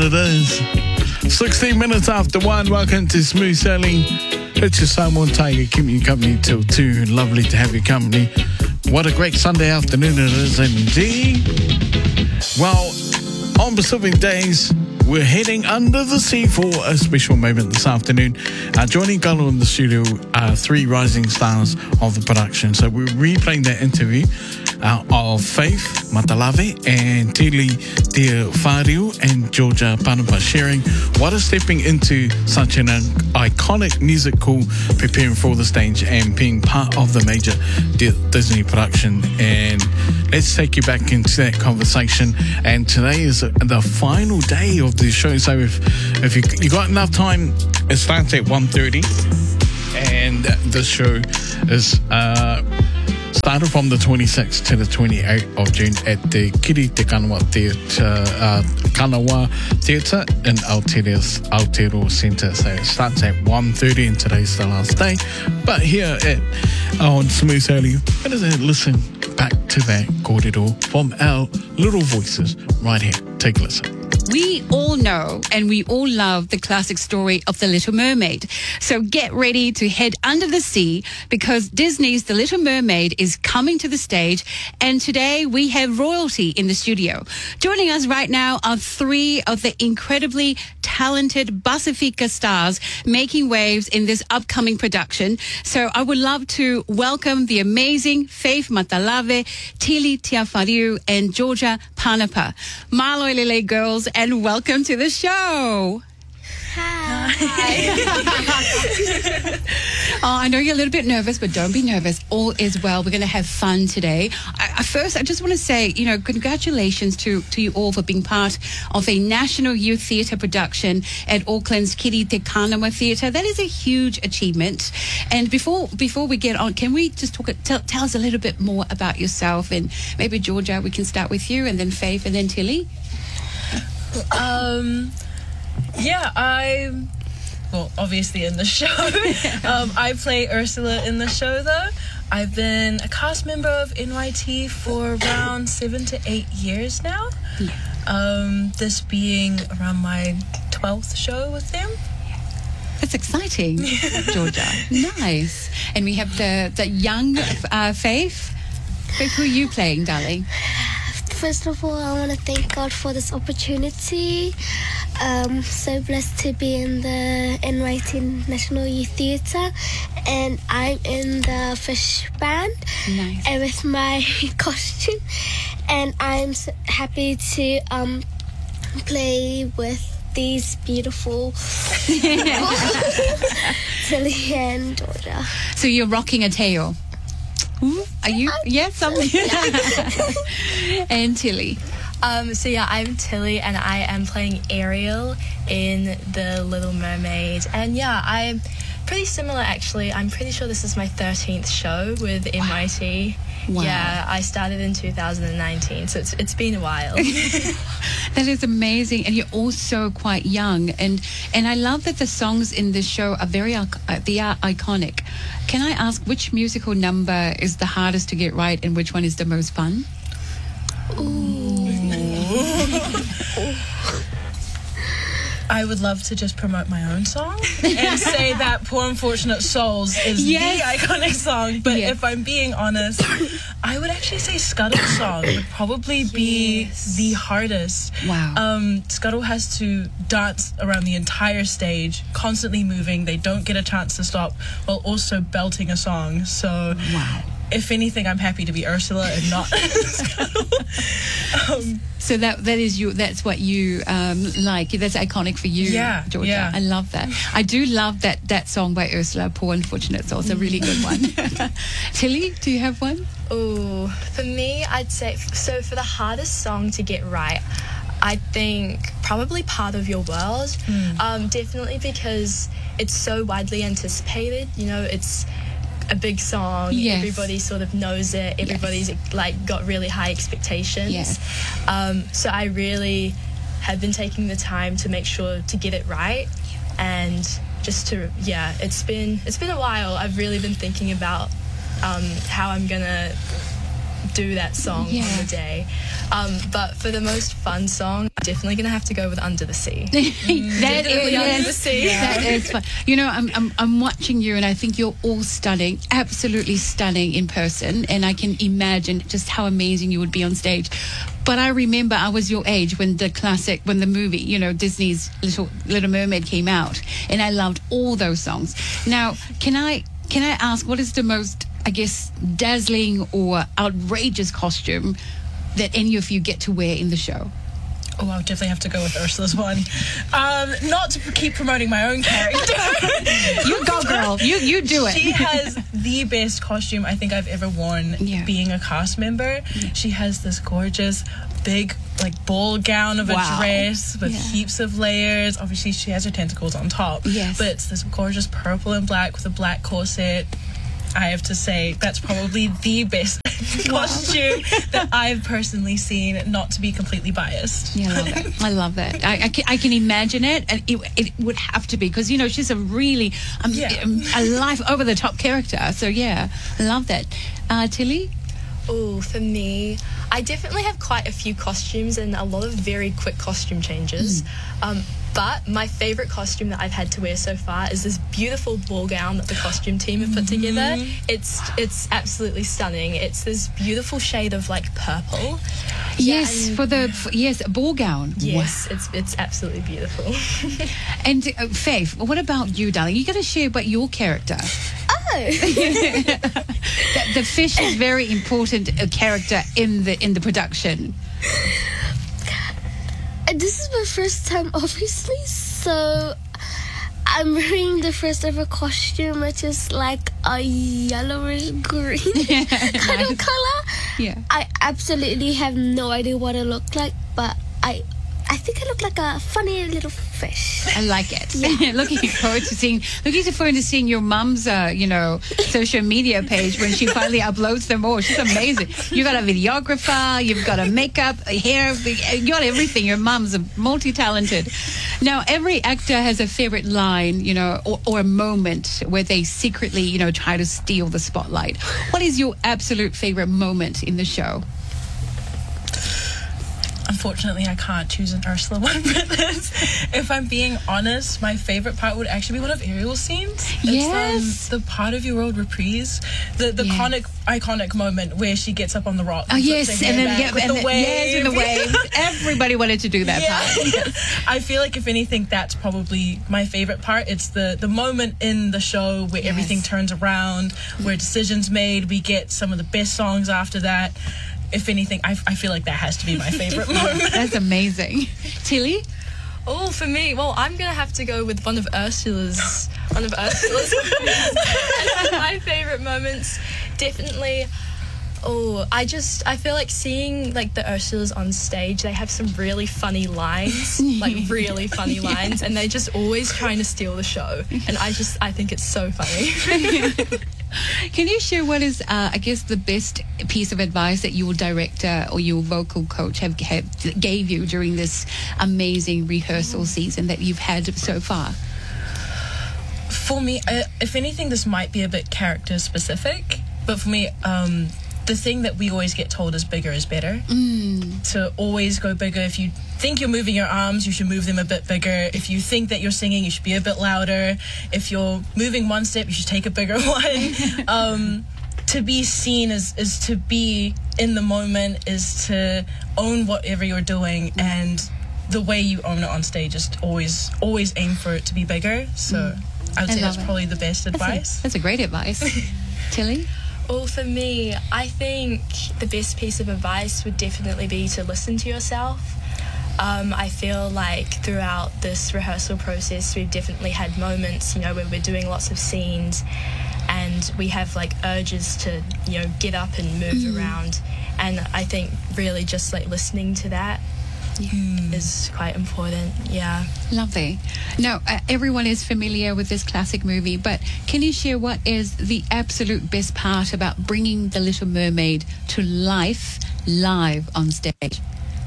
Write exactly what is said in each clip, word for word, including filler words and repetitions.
what it is. sixteen minutes after one. Welcome to Smooth Sailing. It's your Samoan Tiger keeping you company till two. Lovely to have your company. What a great Sunday afternoon it is indeed. Well, on Pacific Days, we're heading under the sea for a special moment this afternoon. Uh, joining Galo in the studio are three rising stars of the production. So we're replaying that interview uh, of Faith Matalave and Tili Te Whārio and Georgia Panapa, sharing what is stepping into such an iconic musical, preparing for the stage and being part of the major D- Disney production. And let's take you back into that conversation. And today is the final day of the show. So if if you, you got enough time, it starts at one thirty. And this show is uh, started from the twenty-sixth to the twenty-eighth of June at the Kiri Te Kanawa Theatre, uh, Kanawa Theatre in Aotearoa, Aotearoa Centre. So it starts at one thirty and today's the last day. But here at on Smooth Sailing, we're going to listen back to that kōrero from our little voices right here. Take a listen. We all know and we all love the classic story of The Little Mermaid. So get ready to head under the sea because Disney's The Little Mermaid is coming to the stage. And today we have royalty in the studio. Joining us right now are three of the incredibly talented Pasifika stars making waves in this upcoming production. So I would love to welcome the amazing Faith Matalave, Tili Te Whārio and Georgia Panapa. Malo Lele girls, and welcome to the show. Hi. Oh, I know you're a little bit nervous, but don't be nervous. All is well. We're going to have fun today. I, I first, I just want to say, you know, congratulations to, to you all for being part of a National Youth Theatre production at Auckland's Kiri Te Kanawa Theatre. That is a huge achievement. And before before we get on, can we just talk? Tell, tell us a little bit more about yourself, and maybe Georgia, we can start with you, and then Faith, and then Tilly. Um, yeah, I, well, obviously in the show. um, I play Ursula in the show, though. I've been a cast member of N Y T for around seven to eight years now. Yeah. Um, this being around my twelfth show with them. That's exciting, Georgia. Nice. And we have the, the young uh, Faith. Faith, who are you playing, darling? First of all, I want to thank God for this opportunity. Um, so blessed to be in the N Y T National Youth Theatre, and I'm in the fish band. Nice. And with my costume, and I'm so happy to um, play with these beautiful Tilly and Georgia. So you're rocking a tail. Ooh, are you? Yes, something. And Tilly. Um, so yeah, I'm Tilly and I am playing Ariel in The Little Mermaid. And yeah, I'm pretty similar actually. I'm pretty sure this is my thirteenth show with N Y T. Wow. Yeah, I started in two thousand nineteen, so it's it's been a while. That is amazing, and you're also quite young, and and I love that the songs in this show are very uh, they are iconic. Can I ask which musical number is the hardest to get right, and which one is the most fun? Ooh. I would love to just promote my own song and say that Poor Unfortunate Souls is yes. the iconic song. But yes. if I'm being honest, I would actually say Scuttle's song would probably be yes. the hardest. Wow. Um, Scuttle has to dance around the entire stage, constantly moving. They don't get a chance to stop while also belting a song. So wow. If anything, I'm happy to be Ursula and not Scuttle. Um, so that that is you. That's what you um, like. That's iconic for you, yeah, Georgia. Yeah. I love that. I do love that that song by Ursula, Poor Unfortunate Souls. A really good one. Tilly, do you have one? Oh, for me, I'd say so. For the hardest song to get right, I think probably Part of Your World. Mm. Um, definitely because it's so widely anticipated. You know, it's a big song. Yes. Everybody sort of knows it. Everybody's yes. like got really high expectations. Yes. Um, so I really have been taking the time to make sure to get it right, and just to yeah, it's been it's been a while. I've really been thinking about um, how I'm gonna do that song Yeah. on the day. Um, but for the most fun song, I'm definitely going to have to go with Under the Sea. that Definitely is, Under the Sea. that is fun. You know, I'm, I'm I'm watching you, and I think you're all stunning, absolutely stunning in person, and I can imagine just how amazing you would be on stage. But I remember I was your age when the classic, when the movie, you know, Disney's Little Little Mermaid came out, and I loved all those songs. Now, can I can I ask, what is the most, I guess, dazzling or outrageous costume that any of you get to wear in the show? Oh, I'll definitely have to go with Ursula's one. Um, not to keep promoting my own character. You go, girl. You you do it. She has the best costume I think I've ever worn Yeah. being a cast member. She has this gorgeous big like ball gown of a Wow. dress with Yeah. heaps of layers. Obviously she has her tentacles on top. Yes. But it's this gorgeous purple and black with a black corset. I have to say that's probably the best costume that I've personally seen, not to be completely biased. Yeah, I love that. I love that. I, I, can, I can imagine it, and it, it would have to be, because, you know, she's a really um, Yeah. um, a life over the top character. So yeah, I love that. Uh, Tilly? Oh, for me, I definitely have quite a few costumes and a lot of very quick costume changes. Um, but my favourite costume that I've had to wear so far is this beautiful ball gown that the costume team have put together. It's it's absolutely stunning. It's this beautiful shade of like purple. Yes, and- for the for, yes, a ball gown. Yes, it's it's absolutely beautiful. Wow. And uh, Faith, what about you, darling? You got to share about your character. Oh, the, the fish is very important a character in the in the production. this is my first time, obviously, so I'm wearing the first ever costume, which is like a yellowish green kind of color. Yeah. I absolutely have no idea what I look like, but I I think I look like a funny little fish. I like it. Looking forward to seeing, looking forward to seeing your mum's, uh, you know, social media page when she finally uploads them all. She's amazing. You got a videographer, you've got a makeup, a hair, you got everything. Your mum's a multi-talented. Now, every actor has a favorite line, you know, or, or a moment where they secretly, you know, try to steal the spotlight. What is your absolute favorite moment in the show? Unfortunately, I can't choose an Ursula one for this. If I'm being honest, my favorite part would actually be one of Ariel's scenes. Yes. It's um, the part of your world reprise. The the Yeah. iconic iconic moment where she gets up on the rock. Oh, and yes, puts her and hair then back yeah, with and the then- wave. yes, with the waves. Everybody wanted to do that Yeah. part. I feel like if anything, that's probably my favorite part. It's the the moment in the show where Yes. everything turns around, where decisions made. We get some of the best songs after that. If anything, I, I feel like that has to be my favorite moment. That's amazing. Tilly? Oh, for me, well, I'm gonna have to go with one of Ursula's, one of Ursula's. One of my favorite moments, definitely. Oh, I just I feel like seeing like the Ursulas on stage. They have some really funny lines, like really funny lines, and they're just always trying to steal the show. And I just I think it's so funny. Can you share what is, uh, I guess, the best piece of advice that your director or your vocal coach have, have gave you during this amazing rehearsal season that you've had so far? For me, uh, if anything, this might be a bit character specific, but for me, um, the thing that we always get told is bigger is better. Mm. To always go bigger. If you think you're moving your arms, you should move them a bit bigger. If you think that you're singing, you should be a bit louder. If you're moving one step, you should take a bigger one. um, to be seen is, is to be in the moment, is to own whatever you're doing, and the way you own it on stage is to always, always aim for it to be bigger. So I would I say love that's it. probably the best That's advice. a, that's a great advice. Tilly? Well, for me, I think the best piece of advice would definitely be to listen to yourself. Um, I feel like throughout this rehearsal process, we've definitely had moments, you know, where we're doing lots of scenes and we have like urges to, you know, get up and move Mm. around. And I think really just like listening to that is quite important. Yeah. Lovely. Now, uh, everyone is familiar with this classic movie, but can you share what is the absolute best part about bringing The Little Mermaid to life live on stage?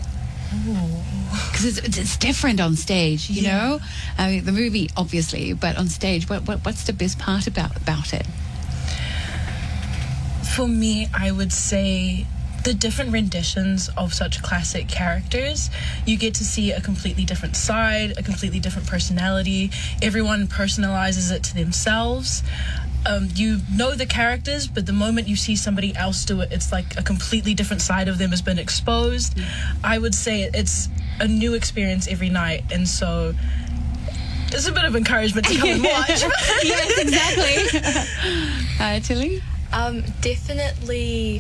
Because it's, it's different on stage, you Yeah. know? I mean, the movie, obviously, but on stage, what, what what's the best part about, about it? For me, I would say the different renditions of such classic characters, you get to see a completely different side, a completely different personality. Everyone personalizes it to themselves. Um, you know the characters, but the moment you see somebody else do it, it's like a completely different side of them has been exposed. I would say it's a new experience every night, and so it's a bit of encouragement to come and watch. Yes, exactly. uh, Tilly? Um, definitely,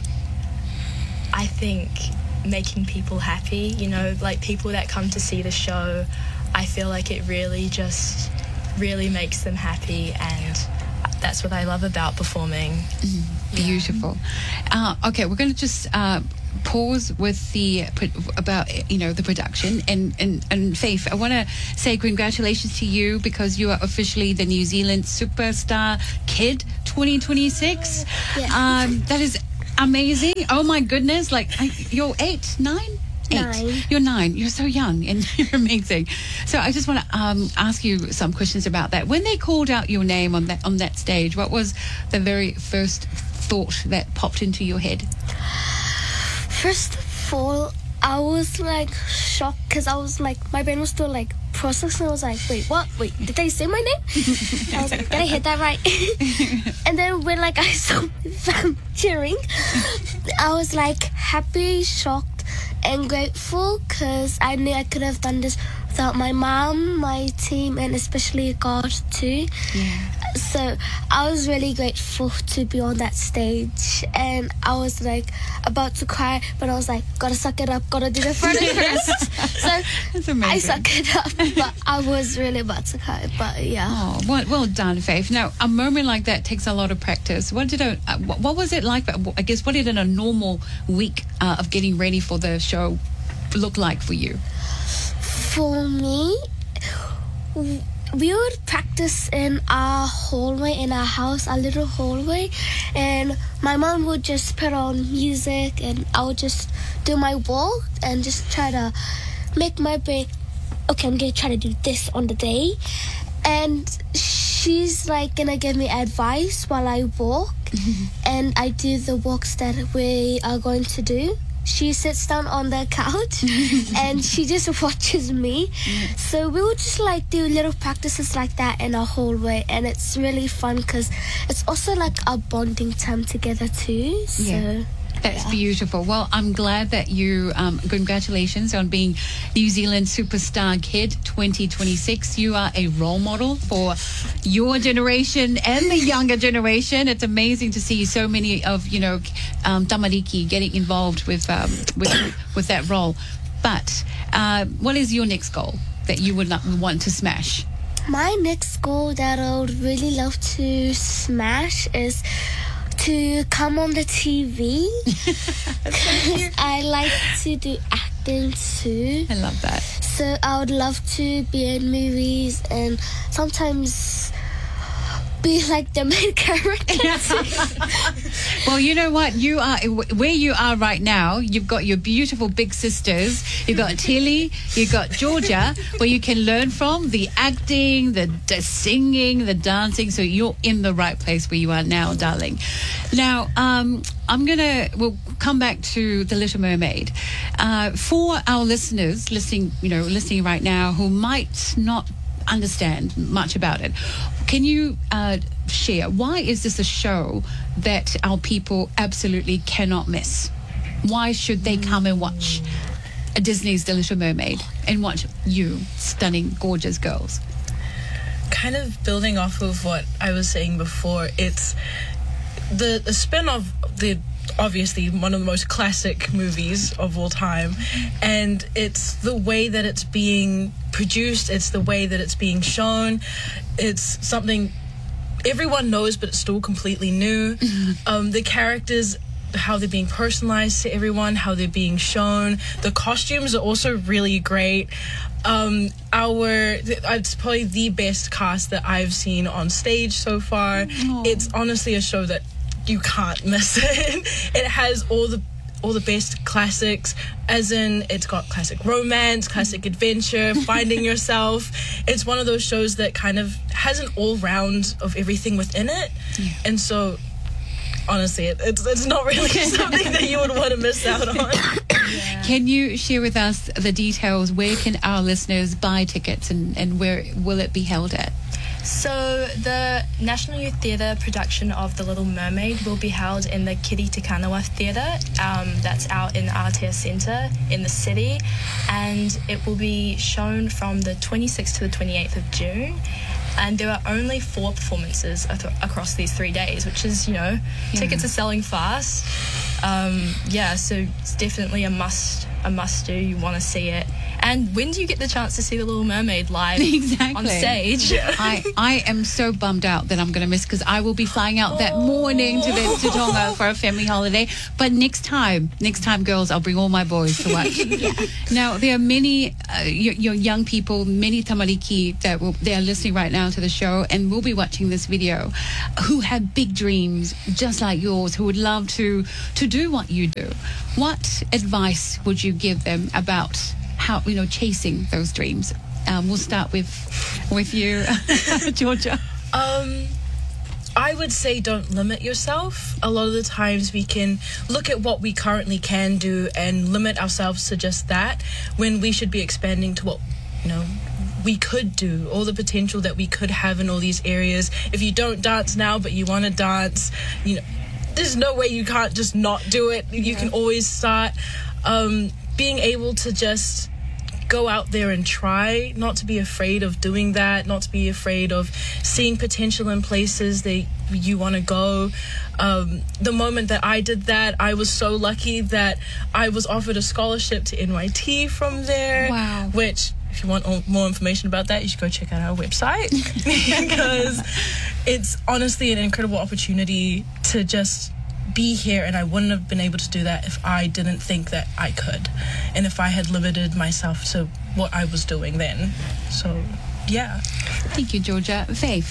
I think making people happy, you know, like people that come to see the show, I feel like it really just really makes them happy, and that's what I love about performing. Mm, beautiful. Uh, okay, we're going to just uh, pause with the about you know the production and and and Faith. I want to say congratulations to you because you are officially the New Zealand Superstar Kid twenty twenty-six. Yes. Um, that is amazing. Oh my goodness! Like I, you're eight, nine. Eight. Nine. You're nine. You're so young and you're amazing. So I just want to um, ask you some questions about that. When they called out your name on that on that stage, what was the very first thought that popped into your head? First of all, I was like shocked because I was like, my brain was still like processing. I was like, wait, what? Wait, did they say my name? I was like, did I hit that right? And then when like I saw them cheering, I was like happy, shocked, and grateful because I knew I could have done this without my mom, my team, and especially God too. Yeah. So I was really grateful to be on that stage, and I was like about to cry, but I was like, gotta suck it up, gotta do the front first. So That's I amazing. suck it up, but I was really about to cry. But yeah, Oh, well, well done, Faith. Now, a moment like that takes a lot of practice. What did a, uh, what what was it like? I guess what did a normal week uh, of getting ready for the show look like for you? for me, we would practice in our hallway, in our house, our little hallway, and my mom would just put on music, and I would just do my walk and just try to make my brain, okay, I'm gonna try to do this on the day, and she's like gonna give me advice while I walk, and I do the walks that we are going to do. She sits down on the couch and she just watches me. So we would just like do little practices like that in our hallway, and it's really fun because it's also like a bonding time together too. So Yeah. That's beautiful. Well, I'm glad that you, um, congratulations on being New Zealand Superstar Kid twenty twenty-six. You are a role model for your generation and the younger generation. It's amazing to see so many of, you know, um, tamariki getting involved with, um, with, with that role. But uh, what is your next goal that you would not want to smash? my next goal that I would really love to smash is to come on the T V. I like to do acting too. I love that. So I would love to be in movies and sometimes be like the main character. Well, you know what? You are where you are right now. You've got your beautiful big sisters. You've got Tilly. You've got Georgia, where you can learn from the acting, the, the singing, the dancing. So you're in the right place where you are now, darling. Now, um, I'm gonna. We'll come back to The Little Mermaid. Uh, for our listeners listening, you know, listening right now, who might not understand much about it, can you uh, share why is this a show that our people absolutely cannot miss? Why should they come and watch Disney's The Little Mermaid and watch you stunning, gorgeous girls? Kind of building off of what I was saying before, it's the, the spin of the obviously one of the most classic movies of all time, and it's the way that it's being produced, it's the way that it's being shown. It's something everyone knows, but it's still completely new. Um, the characters, how they're being personalized to everyone, how they're being shown. The costumes are also really great. Um, our it's probably the best cast that I've seen on stage so far. Aww. It's honestly a show that you can't miss it. It has all the all the best classics, as in it's got classic romance, classic adventure, finding yourself. It's one of those shows that kind of has an all round of everything within it. Yeah. And so honestly, it, it's it's not really something that you would want to miss out on. Yeah. Can you share with us the details? Where can our listeners buy tickets, and, and where will it be held at? So the National Youth Theatre production of The Little Mermaid will be held in the Kiri Te Kanawa Theatre. Um, that's out in Aotea Centre in the city, and it will be shown from the twenty-sixth to the twenty-eighth of June. And there are only four performances ath- across these three days, which is, you know, Yeah. tickets are selling fast. Um, yeah, so it's definitely a must, a must do. You want to see it. And when do you get the chance to see The Little Mermaid live Exactly. on stage? I, I am so bummed out that I'm going to miss, because I will be flying out that morning to the to Tonga for a family holiday. But next time, next time, girls, I'll bring all my boys to watch. Now, there are many uh, your, your young people, many tamariki that will, they are listening right now to the show and will be watching this video, who have big dreams just like yours, who would love to to do what you do. What advice would you give them about how, you know, chasing those dreams? Um, we'll start with with you, Georgia. Um, I would say don't limit yourself. A lot of the times we can look at what we currently can do and limit ourselves to just that, when we should be expanding to what, you know, we could do, all the potential that we could have in all these areas. If you don't dance now but you want to dance, you know, there's no way you can't just not do it. You can always start. Um, being able to just go out there and try, not to be afraid of doing that, not to be afraid of seeing potential in places that you want to go. Um, the moment that I did that, I was so lucky that I was offered a scholarship to N Y T from there. Wow. Which, if you want o- more information about that, you should go check out our website, because it's honestly an incredible opportunity to just be here, and I wouldn't have been able to do that if I didn't think that I could, and if I had limited myself to what I was doing then. So, yeah. Thank you, Georgia. Faith.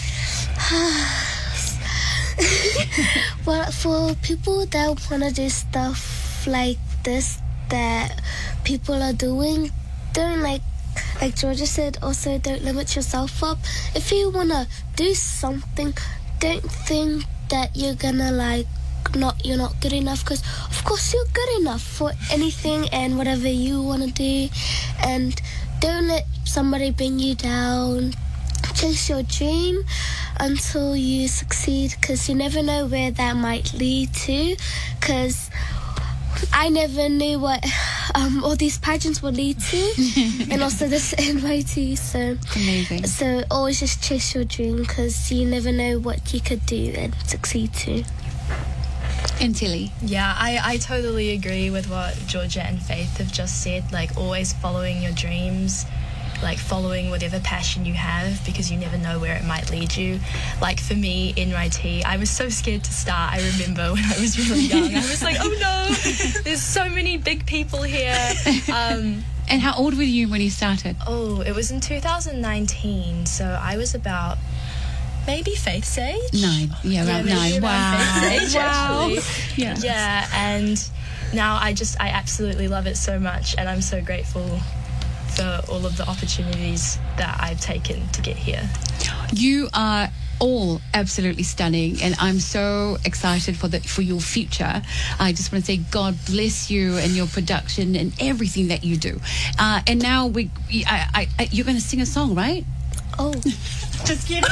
Well, for people that want to do stuff like this that people are doing, don't like, like Georgia said, also don't limit yourself up. If you want to do something, don't think that you're gonna like, not you're not good enough, because of course you're good enough for anything and whatever you want to do. And don't let somebody bring you down. Chase your dream until you succeed, because you never know where that might lead to. Because I never knew what um, all these pageants would lead to, and also this N Y T. So Amazing. so always just chase your dream, because you never know what you could do and succeed to. And Tilly. Yeah, I, I totally agree with what Georgia and Faith have just said. Like, always following your dreams, like following whatever passion you have, because you never know where it might lead you. Like for me, N Y T, I was so scared to start. I remember when I was really young, I was like, oh no, there's so many big people here. Um, And how old were you when you started? oh, it was in two thousand nineteen, so I was about maybe Faith's age. Nine. Yeah, around maybe nine. around Wow. Faith's age, Wow. actually. Yeah. Yeah, and now I just, I absolutely love it so much, and I'm so grateful for all of the opportunities that I've taken to get here. You are all absolutely stunning, and I'm so excited for the for your future. I just want to say God bless you and your production and everything that you do. Uh, and now we, I, I, I, you're going to sing a song, right? Oh, Just kidding.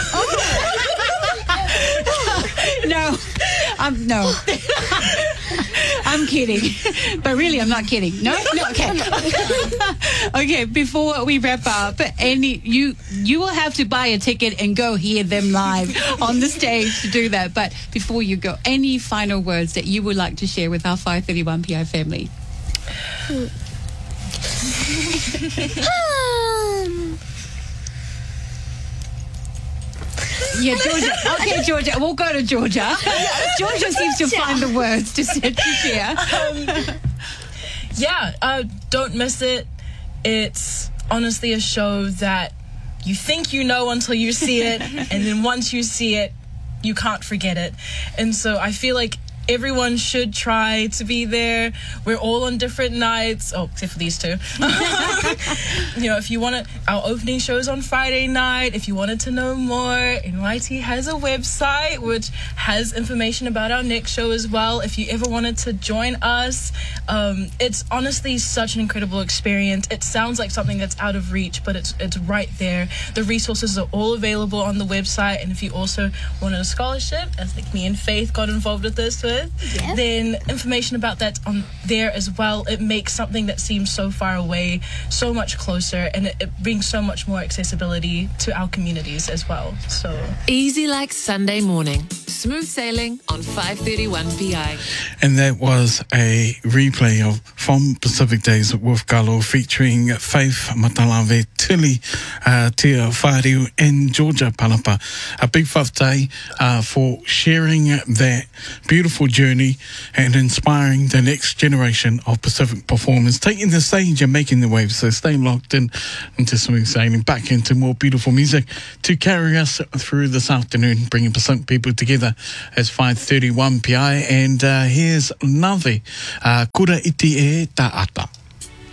no, I'm no. I'm kidding, but really, I'm not kidding. No, no. Okay, okay. Before we wrap up, any you you will have to buy a ticket and go hear them live on the stage to do that. But before you go, any final words that you would like to share with our five thirty-one P I family? um, Yeah, Georgia. Okay, Georgia. We'll go to Georgia. Georgia seems to find the words to, to share. Yeah, uh, don't miss it. It's honestly a show that you think you know until you see it, and then once you see it, you can't forget it. And so I feel like everyone should try to be there. We're all on different nights. Oh, except for these two. You know, if you want to, our opening show is on Friday night. If you wanted to know more, N Y T has a website which has information about our next show as well. If you ever wanted to join us, um, it's honestly such an incredible experience. It sounds like something that's out of reach, but it's it's right there. The resources are all available on the website, and if you also wanted a scholarship, as like me and Faith got involved with this with, Yeah. then information about that's on there as well. It makes something that seems so far away so much closer, and it, it brings so much more accessibility to our communities as well. So Easy like Sunday morning. Smooth sailing on five thirty-one P I. And that was a replay of From Pacific Days with Galo featuring Faith Matalave, Tili, uh, Tia Whāriu and Georgia Palapa. A big whaftai uh, for sharing that beautiful journey and inspiring the next generation of Pacific performers, taking the stage and making the waves. So stay locked in into Smooth Sailing, back into more beautiful music to carry us through this afternoon, bringing Pacific people together as five thirty-one P I. And uh, here's Navi, uh, Kura iti e ta ata.